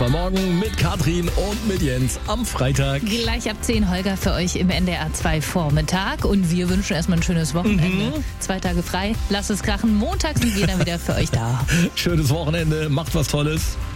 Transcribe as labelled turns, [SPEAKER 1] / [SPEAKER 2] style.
[SPEAKER 1] Morgen mit Katrin und mit Jens am Freitag.
[SPEAKER 2] Gleich ab 10 Holger für euch im NDR 2 Vormittag. Und wir wünschen erstmal ein schönes Wochenende. 2 Tage frei, lasst es krachen. Montag sind wir dann wieder für euch da.
[SPEAKER 1] Schönes Wochenende, macht was Tolles.